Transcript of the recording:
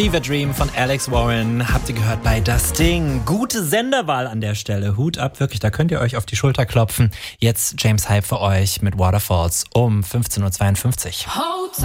Fever Dream von Alex Warren habt ihr gehört bei Das Ding. Gute Senderwahl an der Stelle. Hut ab, wirklich, da könnt ihr euch auf die Schulter klopfen. Jetzt James Hype für euch mit Waterfalls um 15.52 Uhr.